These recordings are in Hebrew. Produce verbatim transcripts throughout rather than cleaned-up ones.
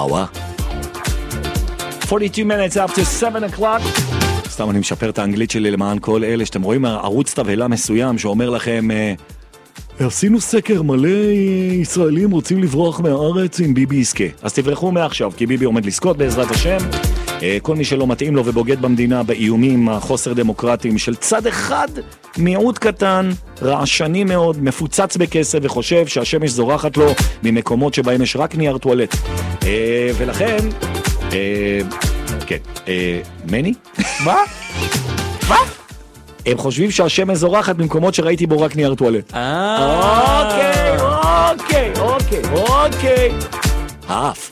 hour. forty-two minutes after seven o'clock. סתם אני משפר את האנגלית שלי למען כל אלה שאתם רואים ערוץ תבהלה מסוים שאומר לכם עשינו סקר מלא ישראלים רוצים לברוח מהארץ עם ביבי יזכה. אז תברחו מעכשיו כי ביבי עומד לזכות בעזרת השם. כל מי שלא מתאים לו ובוגד במדינה באיומים החוסר דמוקרטיים של צד אחד, מיעוט קטן, רעשני מאוד, מפוצץ בכסף וחושב שהשמש זורחת לו ממקומות שבהם יש רק נייר טואלט. ולכן כן, מני? מה? מה? הם חושבים שהשמש זורחת במקומות שראיתי בו רק נייר טואלט. אוקיי, אוקיי, אוקיי, אוקיי. האף.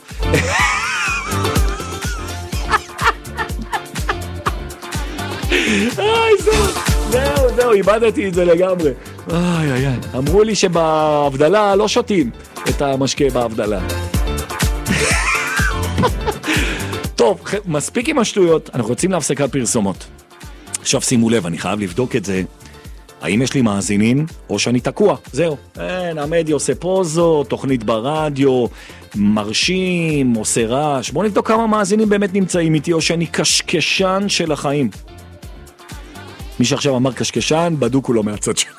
איי, זהו, זהו, זהו, איבדתי את זה לגמרי. איי, איי, איי. אמרו לי שבהבדלה לא שותים את המשקה בהבדלה. טוב, מספיק עם השטויות, אנחנו רוצים להפסקת פרסומות. עכשיו שימו לב, אני חייב לבדוק את זה. האם יש לי מאזינים או שאני תקוע? זהו. אין, המדיה עושה פוזו, תוכנית ברדיו, מרשים, עושה רעש. בואו נבדוק כמה מאזינים באמת נמצאים איתי או שאני קשקשן של החיים. מי שעכשיו אמר קשקשן, בדוק הוא לא מהצד שלו.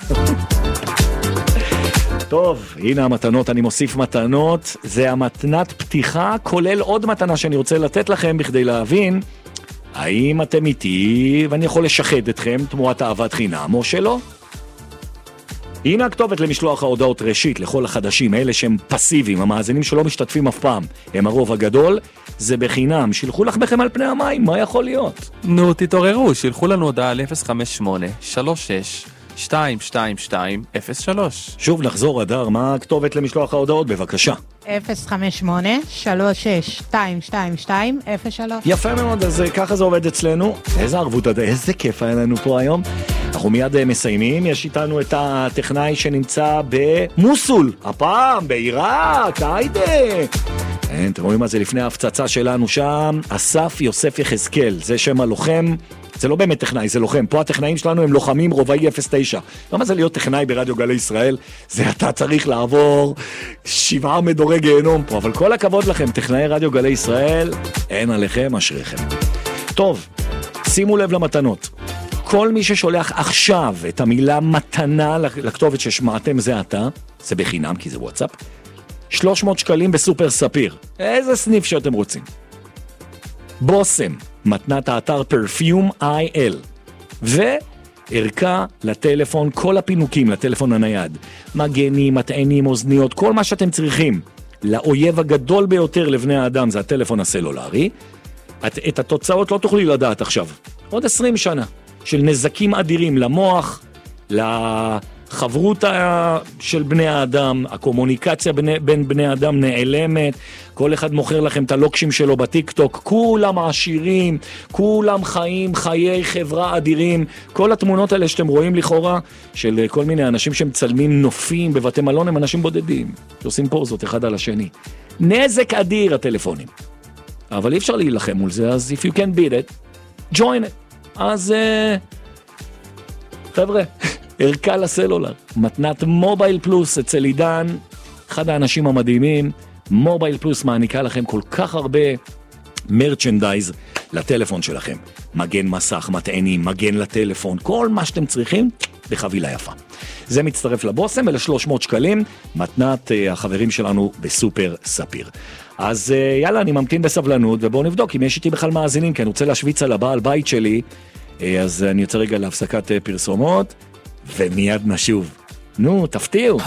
טוב, הנה המתנות, אני מוסיף מתנות. זה המתנת פתיחה, כולל עוד מתנה שאני רוצה לתת לכם בכדי להבין האם אתם איתי ואני יכול לשחד אתכם תמורת אהבת חינם או שלא. הנה הכתובת למשלוח ההודעות ראשית לכל החדשים, אלה שהם פסיביים, המאזינים שלא משתתפים אף פעם, הם הרוב הגדול, זה בחינם, שילחו לחמכם על פני המים, מה יכול להיות? נו, תתעוררו, שילחו לנו הודעה על אפס חמש שמונה שלוש שש שתיים שתיים שתיים אפס שלוש. שוב נחזור, אדר, מה הכתובת למשלוח ההודעות? בבקשה. אפס חמש שמונה שלוש שש שתיים שתיים שתיים אפס שלוש. יפה מאוד, אז ככה זה עובד אצלנו. איזה ערבות, איזה כיף היה לנו פה היום. אנחנו מיד מסיימים, יש איתנו את הטכנאי שנמצא במוסול, הפעם בעיראק, היידה. אין, אתם רואים מה זה לפני ההפצצה שלנו שם, אסף יוסף יחזקאל, זה שם הלוחם, זה לא באמת טכנאי, זה לוחם, פה הטכנאים שלנו הם לוחמים רובעי אפס תשע, למה זה להיות טכנאי ברדיו גלי ישראל? זה אתה צריך לעבור שבעה מדורי גיהנום פה, אבל כל הכבוד לכם, טכנאי רדיו גלי ישראל, אין עליכם, אשריכם. טוב, שימו לב למתנות. כל מי ששולח עכשיו את המילה מתנה לכתובת ששמעתם זה אתה, זה בחינם כי זה וואטסאפ, שלוש מאות שקלים בסופר ספיר. איזה סניף שאתם רוצים. בוסם, מתנת האתר פרפיום איי אל. וערכה לטלפון, כל הפינוקים לטלפון הנייד. מגנים, מטענים, אוזניות, כל מה שאתם צריכים. לאויב הגדול ביותר לבני האדם זה הטלפון הסלולרי. את, את התוצאות לא תוכלי לדעת עכשיו. עוד עשרים שנה. של נזקים אדירים למוח, לחברות של בני האדם, הקומוניקציה בין, בין בני האדם נעלמת, כל אחד מוכר לכם את הלוקשים שלו בטיק-טוק, כולם עשירים, כולם חיים, חיי חברה אדירים, כל התמונות האלה שאתם רואים לכאורה, של כל מיני אנשים שמצלמים נופים בבתי מלון, הם אנשים בודדים, שעושים פוזות אחד על השני. נזק אדיר הטלפונים. אבל אי אפשר להילחם מול זה, אז if you can beat it, join it. אז חבר'ה, ערכה לסלולר, מתנת מובייל פלוס אצל עידן, אחד האנשים המדהימים, מובייל פלוס מעניקה לכם כל כך הרבה מרצ'נדייז לטלפון שלכם, מגן מסך, מטענים, מגן לטלפון, כל מה שאתם צריכים בחבילה יפה. זה מצטרף לבוסם ול-שלוש מאות שקלים, מתנת החברים שלנו בסופר ספיר. אז יאללה, אני ממתין בסבלנות, ובואו נבדוק אם יש איתי בכלל מאזינים, כי אני רוצה להשוויץ על הבעל בית שלי, אז אני יוצא רגע להפסקת פרסומות, ומיד נשוב. נו, תפתיעו.